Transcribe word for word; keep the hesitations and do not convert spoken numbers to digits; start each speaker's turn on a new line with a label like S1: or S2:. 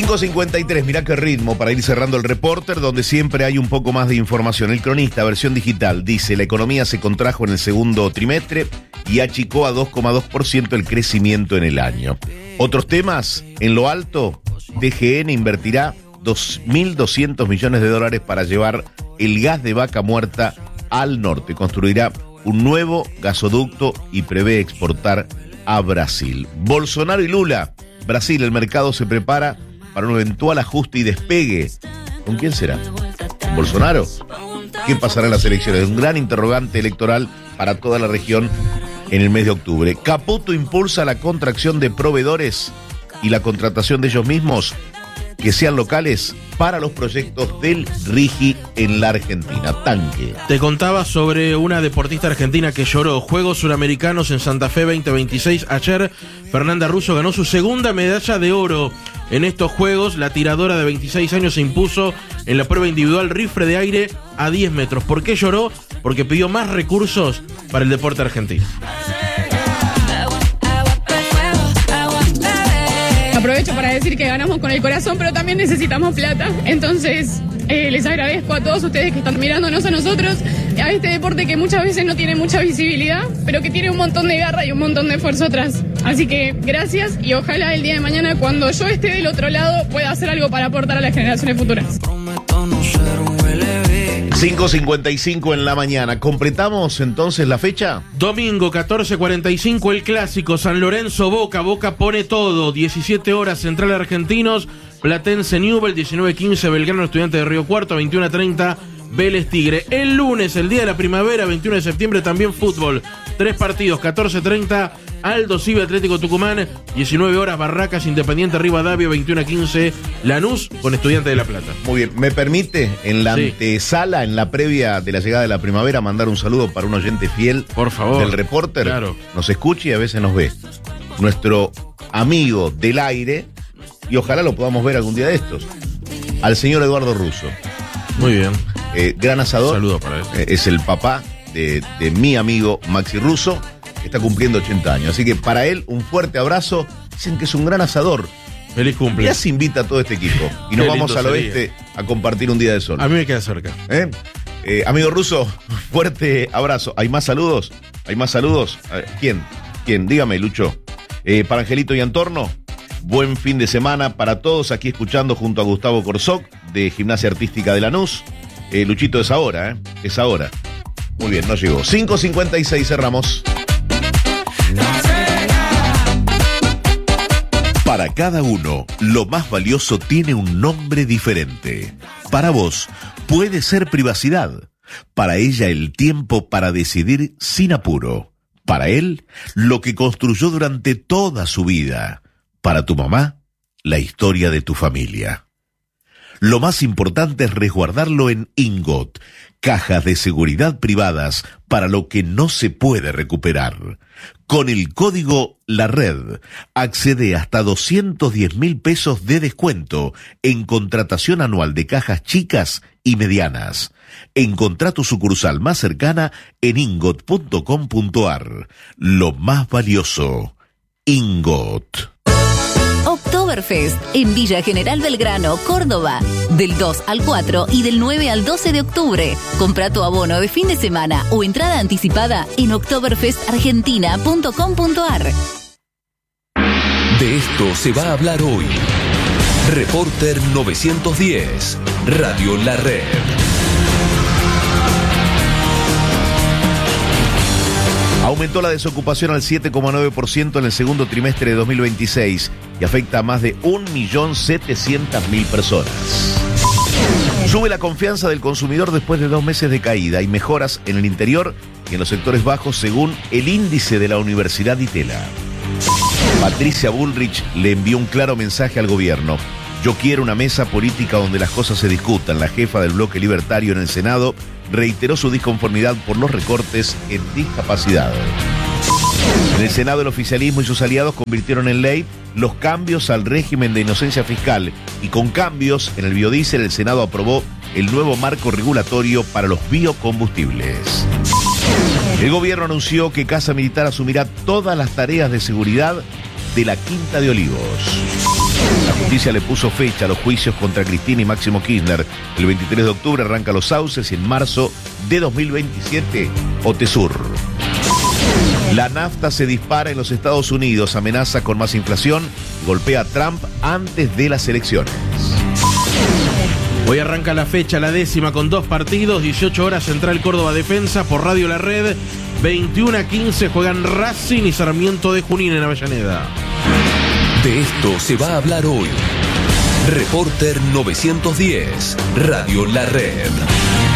S1: cinco cincuenta y tres, mirá qué ritmo para ir cerrando el Reporter, donde siempre hay un poco más de información. El Cronista, versión digital, dice: la economía se contrajo en el segundo trimestre y achicó a dos coma dos por ciento el crecimiento en el año. Otros temas, en lo alto, D G N invertirá dos mil doscientos millones de dólares para llevar el gas de Vaca Muerta al norte. Construirá un nuevo gasoducto y prevé exportar a Brasil. Bolsonaro y Lula. Brasil, el mercado se prepara para un eventual ajuste y despegue. ¿Con quién será? ¿Con Bolsonaro? ¿Qué pasará en las elecciones? Un gran interrogante electoral para toda la región en el mes de octubre. Caputo impulsa la contracción de proveedores y la contratación de ellos mismos que sean locales para los proyectos del RIGI en la Argentina. Tanque.
S2: Te contaba sobre una deportista argentina que lloró. Juegos Suramericanos en Santa Fe veinte veintiséis. Ayer Fernanda Russo ganó su segunda medalla de oro en estos Juegos. La tiradora de veintiséis años se impuso en la prueba individual rifle de aire a diez metros. ¿Por qué lloró? Porque pidió más recursos para el deporte argentino.
S3: Aprovecho para decir que ganamos con el corazón, pero también necesitamos plata. Entonces, eh, les agradezco a todos ustedes que están mirándonos a nosotros, a este deporte que muchas veces no tiene mucha visibilidad, pero que tiene un montón de garra y un montón de esfuerzo atrás. Así que gracias y ojalá el día de mañana, cuando yo esté del otro lado, pueda hacer algo para aportar a las generaciones futuras.
S1: cinco cincuenta y cinco en la mañana. ¿Completamos entonces la fecha?
S2: Domingo, catorce cuarenta y cinco, el clásico. San Lorenzo Boca. Boca pone todo. diecisiete horas, Central Argentinos. Platense Newell. diecinueve quince, Belgrano Estudiante de Río Cuarto. veintiuno treinta, Vélez Tigre. El lunes, el día de la primavera, veintiuno de septiembre, también fútbol. Tres partidos, catorce treinta, Aldo Civi Atlético Tucumán. diecinueve horas, Barracas Independiente Rivadavia. veintiuno quince, Lanús con Estudiante de La Plata.
S1: Muy bien, ¿me permite en la
S2: Sí.
S1: antesala, en la previa de la llegada de la primavera, mandar un saludo para un oyente fiel
S2: Por favor.
S1: del Reporter?
S2: Claro.
S1: Nos escucha y a veces nos ve. Nuestro amigo del aire, y ojalá lo podamos ver algún día de estos, al señor Eduardo Russo.
S2: Muy bien.
S1: Eh, gran asador.
S2: Saludo para él.
S1: Eh, es el papá de, de mi amigo Maxi Russo, que está cumpliendo ochenta años. Así que para él, un fuerte abrazo. Dicen que es un gran asador.
S2: Feliz cumple.
S1: Ya se invita a todo este equipo. Y nos
S2: Qué
S1: vamos
S2: lindo
S1: al
S2: sería.
S1: oeste a compartir un día de sol.
S2: A mí me queda cerca.
S1: ¿Eh? Eh, amigo Russo, fuerte abrazo. ¿Hay más saludos? ¿Hay más saludos? A ver, ¿Quién? ¿Quién? Dígame, Lucho. Eh, para Angelito y Antorno, buen fin de semana para todos. Aquí escuchando junto a Gustavo Corsoc, de Gimnasia Artística de Lanús. Eh, Luchito, es ahora, ¿eh? Es ahora. Muy bien, no llegó. cinco cincuenta y seis, cerramos.
S4: Para cada uno, lo más valioso tiene un nombre diferente. Para vos, puede ser privacidad. Para ella, el tiempo para decidir sin apuro. Para él, lo que construyó durante toda su vida. Para tu mamá, la historia de tu familia. Lo más importante es resguardarlo en Ingot, cajas de seguridad privadas para lo que no se puede recuperar. Con el código La Red, accede hasta doscientos diez mil pesos de descuento en contratación anual de cajas chicas y medianas. Encontrá tu sucursal más cercana en ingot punto com punto ar. Lo más valioso, Ingot.
S5: Oktoberfest en Villa General Belgrano, Córdoba, del dos al cuatro y del nueve al doce de octubre. Compra tu abono de fin de semana o entrada anticipada en oktoberfest argentina punto com punto ar.
S6: De esto se va a hablar hoy. Reporter novecientos diez, Radio La Red.
S1: Aumentó la desocupación al siete coma nueve por ciento en el segundo trimestre de dos mil veintiséis y afecta a más de un millón setecientas mil personas. Sube la confianza del consumidor después de dos meses de caída y mejoras en el interior y en los sectores bajos según el índice de la Universidad Itela. Patricia Bullrich le envió un claro mensaje al gobierno. Yo quiero una mesa política donde las cosas se discutan. La jefa del bloque libertario en el Senado reiteró su disconformidad por los recortes en discapacidad. En el Senado, el oficialismo y sus aliados convirtieron en ley los cambios al régimen de inocencia fiscal y con cambios en el biodiesel el Senado aprobó el nuevo marco regulatorio para los biocombustibles. El gobierno anunció que Casa Militar asumirá todas las tareas de seguridad de la Quinta de Olivos. La Justicia le puso fecha a los juicios contra Cristina y Máximo Kirchner. El veintitrés de octubre arranca los sauces y en marzo de dos mil veintisiete, Otesur. La nafta se dispara en los Estados Unidos, amenaza con más inflación, golpea a Trump antes de las elecciones.
S2: Hoy arranca la fecha, la décima, con dos partidos, dieciocho horas Central Córdoba Defensa por Radio La Red, veintiuno a quince juegan Racing y Sarmiento de Junín en Avellaneda.
S6: De esto se va a hablar hoy. Reporter novecientos diez, Radio La Red.